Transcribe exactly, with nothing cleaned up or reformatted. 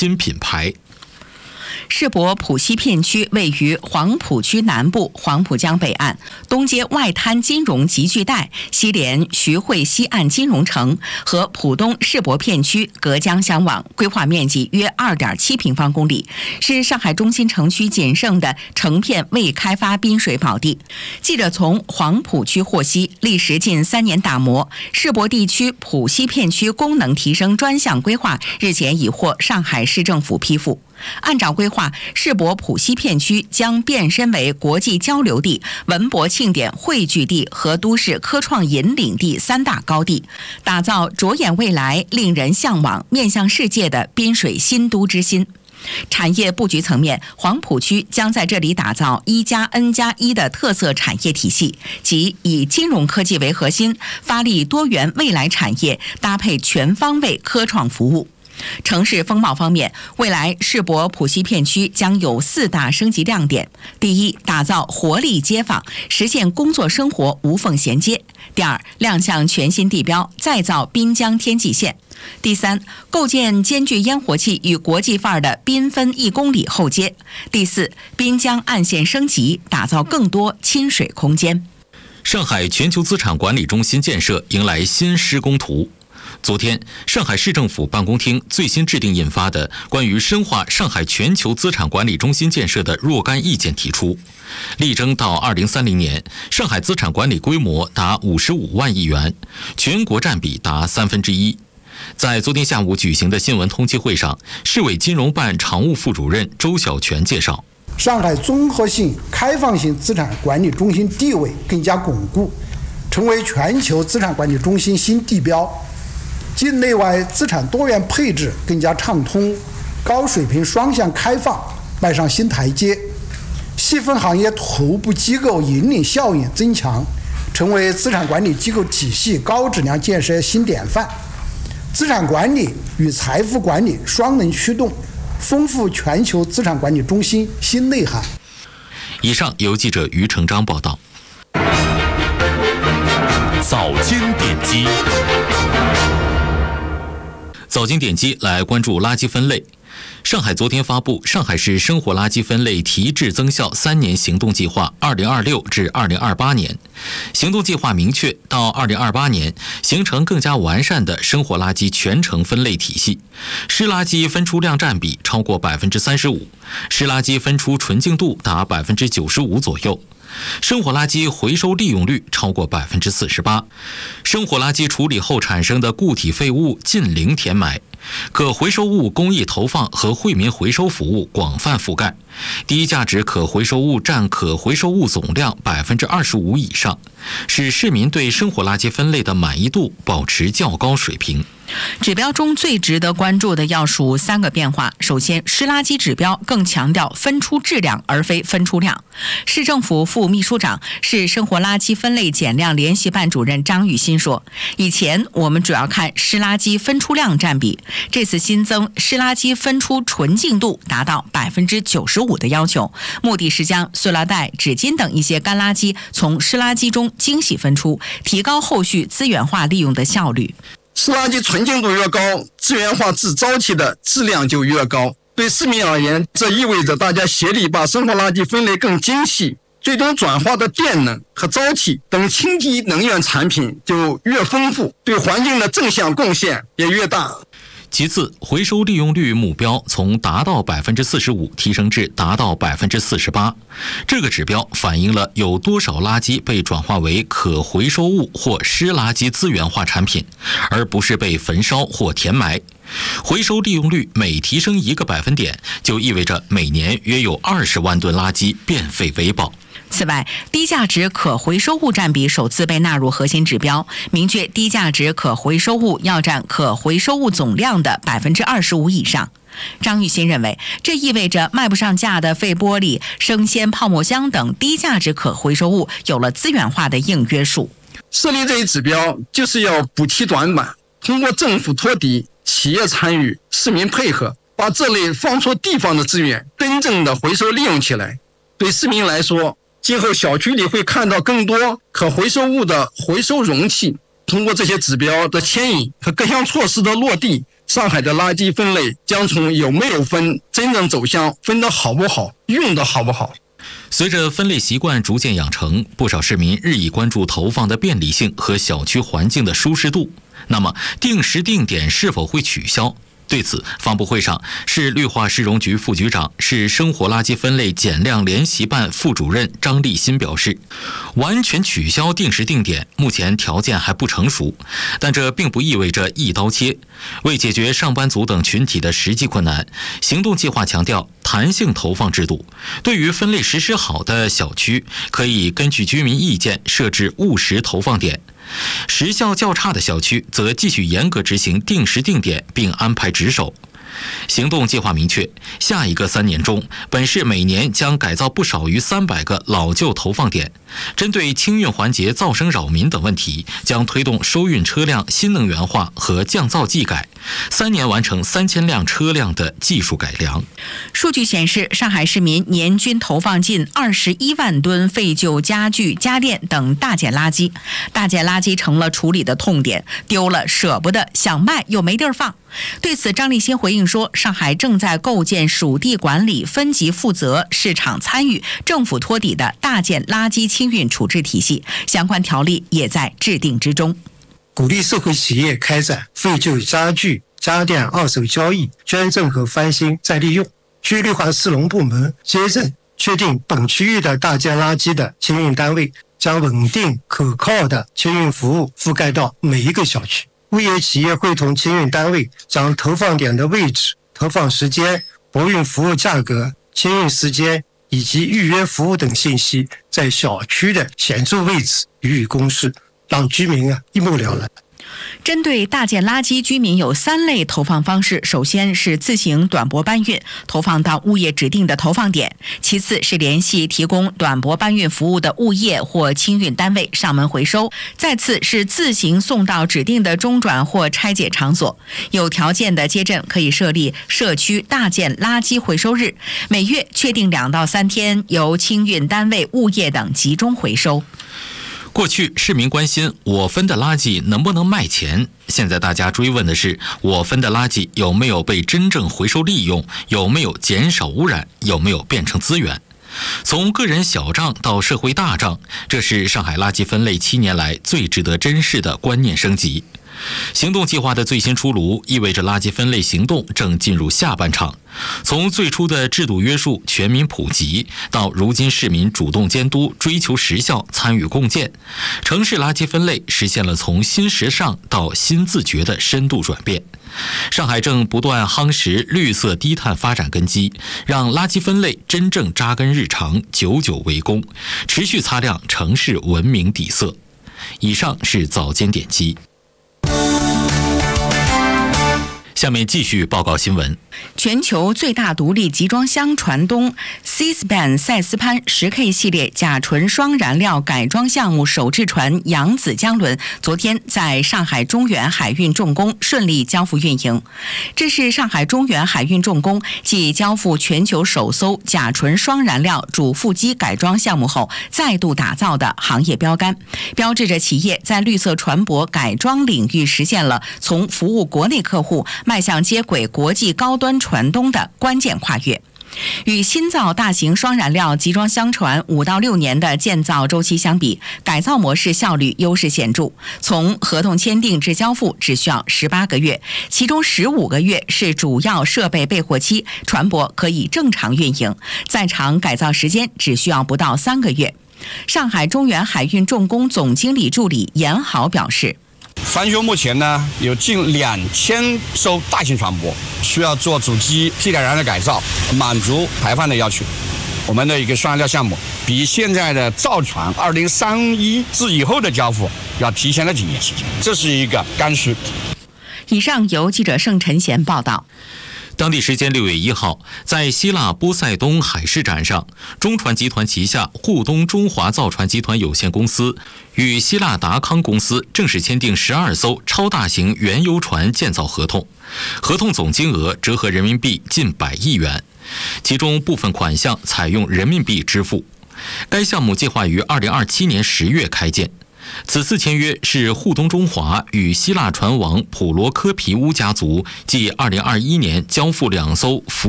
新品牌。 世博浦西片区位于黄浦区南部黄浦江北岸，东接外滩金融集聚带，西连徐汇西岸金融城，和浦东世博片区隔江相望，规划面积约 二点七平方公里，是上海中心城区仅剩的成片未开发滨水宝地。记者从黄浦区获悉，历时近三年打磨，世博地区浦西片区功能提升专项规划日前已获上海市政府批复。按照规划，世博浦西片区将变身为国际交流地、文博庆典汇聚地和都市科创引领地三大高地，打造着眼未来、令人向往、面向世界的滨水新都之心。产业布局层面，黄浦区将在这里打造一加 N 加一的特色产业体系，即以金融科技为核心，发力多元未来产业，搭配全方位科创服务。城市风貌方面，未来世博浦西片区将有四大升级亮点：第一，打造活力街坊，实现工作生活无缝衔接；第二，亮相全新地标，再造滨江天际线；第三，构建兼具烟火气与国际范儿的缤纷一公里后街；第四，滨江岸线升级，打造更多亲水空间。 上海全球资产管理中心建设迎来新施工图。昨天，上海市政府办公厅最新制定印发的关于深化上海全球资产管理中心建设的若干意见提出，力争到二零三零年，上海资产管理规模达五十五万亿元，全国占比达三分之一。在昨天下午举行的新闻通气会上，市委金融办常务副主任周小泉介绍， 上海综合性开放性资产管理中心地位更加巩固，成为全球资产管理中心新地标。境内外资产多元配置更加畅通，高水平双向开放迈上新台阶，细分行业头部机构引领效应增强，成为资产管理机构体系高质量建设新典范。资产管理与财富管理双能驱动，丰富全球资产管理中心新内涵。 以上由记者于成章报道。 早间点击。 早间点击来关注垃圾分类。上海昨天发布《上海市生活垃圾分类提质增效三年行动计划（二零二六至二零二八年）》。行动计划明确，到二零二八年形成更加完善的生活垃圾全程分类体系，湿垃圾分出量占比超过百分之三十五，湿垃圾分出纯净度达百分之九十五左右。生活垃圾回收利用率超过百分之四十八，生活垃圾处理后产生的固体废物近零填埋，可回收物公益投放和惠民回收服务广泛覆盖，低价值可回收物占可回收物总量百分之二十五以上，使市民对生活垃圾分类的满意度保持较高水平。 指标中最值得关注的要数三个变化。首先，湿垃圾指标更强调分出质量而非分出量。市政府副秘书长、市生活垃圾分类减量联席办主任张玉新说，以前我们主要看湿垃圾分出量占比，这次新增湿垃圾分出纯净度达到百分之九十五的要求，目的是将塑料袋、纸巾等一些干垃圾从湿垃圾中精细分出，提高后续资源化利用的效率。 湿垃圾纯净度越高，资源化制沼气的质量就越高。对市民而言，这意味着大家协力把生活垃圾分类更精细，最终转化的电能和沼气等清洁能源产品就越丰富，对环境的正向贡献也越大。 其次，回收利用率目标从达到百分之四十五提升至达到百分之四十八。这个指标反映了有多少垃圾被转化为可回收物或湿垃圾资源化产品，而不是被焚烧或填埋。回收利用率每提升一个百分点，就意味着每年约有二十万吨垃圾变废为宝。 此外，低价值可回收物占比首次被纳入核心指标，明确低价值可回收物要占可回收物总量的百分之二十五以上。张玉新认为，这意味着卖不上价的废玻璃、生鲜泡沫箱等低价值可回收物有了资源化的硬约束。 设立这一指标就是要补齐短板，通过政府托底、企业参与、市民配合，把这类放错地方的资源真正的回收利用起来。对市民来说，今后小区里会看到更多可回收物的回收容器。通过这些指标的牵引和各项措施的落地， 上海的垃圾分类将从有没有分，真正走向分得好不好，用得好不好。 随着分类习惯逐渐养成，不少市民日益关注投放的便利性和小区环境的舒适度。那么，定时定点是否会取消？对此，发布会上，市绿化市容局副局长、市生活垃圾分类减量联席办副主任张立新表示，完全取消定时定点，目前条件还不成熟，但这并不意味着一刀切。为解决上班族等群体的实际困难，行动计划强调弹性投放制度，对于分类实施好的小区，可以根据居民意见设置务实投放点。时效较差的小区则继续严格执行定时定点，并安排值守。行动计划明确，下一个三年中，本市每年将改造不少于三百个老旧投放点。针对清运环节噪声扰民等问题，将推动收运车辆新能源化和降噪技改，三年完成三千辆车辆的技术改良。 数据显示，上海市民年均投放近二十一万吨废旧家具、家电等大件垃圾，大件垃圾成了处理的痛点，丢了舍不得，想卖又没地儿放。对此，张立新回应说，上海正在构建属地管理、分级负责、市场参与、政府托底的大件垃圾清运处置体系，相关条例也在制定之中。 鼓励社会企业开展废旧家具、家电二手交易、捐赠和翻新再利用。区绿化市容部门接着确定本区域的大件垃圾的清运单位，将稳定可靠的清运服务覆盖到每一个小区。物业企业会同清运单位将投放点的位置、投放时间、泊运服务价格、清运时间以及预约服务等信息在小区的显著位置予以公示，让居民啊一目了然。 针对大件垃圾，居民有三类投放方式：首先是自行短驳搬运，投放到物业指定的投放点；其次是联系提供短驳搬运服务的物业或清运单位上门回收；再次是自行送到指定的中转或拆解场所。有条件的街镇可以设立社区大件垃圾回收日，每月确定两到三天，由清运单位、物业等集中回收。 过去市民关心我分的垃圾能不能卖钱，现在大家追问的是我分的垃圾有没有被真正回收利用，有没有减少污染，有没有变成资源。从个人小账到社会大账，这是上海垃圾分类七年来最值得珍视的观念升级。行动计划的最新出炉，意味着垃圾分类行动正进入下半场。从最初的制度约束、全民普及，到如今市民主动监督、追求实效、参与共建，城市垃圾分类实现了从新时尚到新自觉的深度转变。上海正不断夯实绿色低碳发展根基，让垃圾分类真正扎根日常，久久为功，持续擦亮城市文明底色。以上是早间点击。下面继续报告新闻。 全球最大独立集装箱船东 Seaspan 塞斯潘 十 K 系列甲醇双燃料改装项目首置船扬子江轮昨天在上海中远海运重工顺利交付运营。这是上海中远海运重工继交付全球首艘甲醇双燃料主副机改装项目后再度打造的行业标杆，标志着企业在绿色船舶改装领域实现了从服务国内客户迈向接轨国际高端船东的关键跨越。与新造大型双燃料集装箱船五到六年的建造周期相比，改造模式效率优势显著。从合同签订至交付只需要十八个月，其中十五个月是主要设备备货期，船舶可以正常运营。再长改造时间只需要不到三个月。上海中远海运重工总经理助理严豪表示， 船学目前呢有近两千艘大型船舶需要做主机替代燃料改造，满足排放的要求。我们的一个双燃料项目比现在的造船二零三一至以后的交付要提前了几年时间，这是一个刚需。 以上由记者盛晨贤报道。 当地时间六月一号，在希腊波塞冬海事展上，中船集团旗下沪东中华造船集团有限公司与希腊达康公司正式签订十二艘超大型原油船建造合同，合同总金额折合人民币近百亿元，其中部分款项采用人民币支付。该项目计划于二零二七年十月开建。 此次签约是沪东中华与希腊船王普罗科皮乌家族继二零二一年交付两艘福